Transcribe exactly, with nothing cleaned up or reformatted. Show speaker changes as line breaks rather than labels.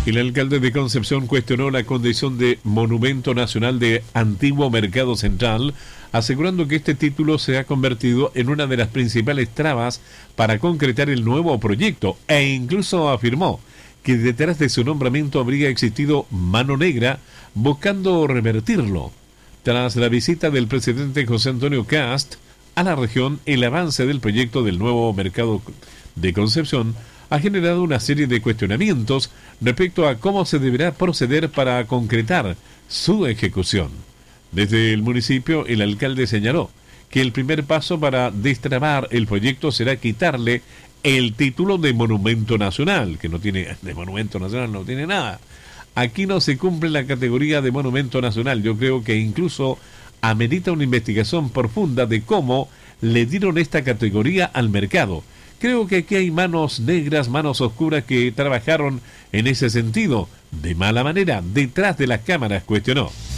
El alcalde de Concepción cuestionó la condición de Monumento Nacional de Antiguo Mercado Central, asegurando que este título se ha convertido en una de las principales trabas para concretar el nuevo proyecto, e incluso afirmó que detrás de su nombramiento habría existido mano negra buscando revertirlo. Tras la visita del presidente José Antonio Kast a la región, el avance del proyecto del nuevo mercado de Concepción ha generado una serie de cuestionamientos respecto a cómo se deberá proceder para concretar su ejecución. Desde el municipio, el alcalde señaló que el primer paso para destrabar el proyecto será quitarle el título de Monumento Nacional, que no tiene, de Monumento Nacional no tiene nada. Aquí no se cumple la categoría de Monumento Nacional. Yo creo que incluso amerita una investigación profunda de cómo le dieron esta categoría al mercado. Creo que aquí hay manos negras, manos oscuras que trabajaron en ese sentido, de mala manera, detrás de las cámaras, cuestionó.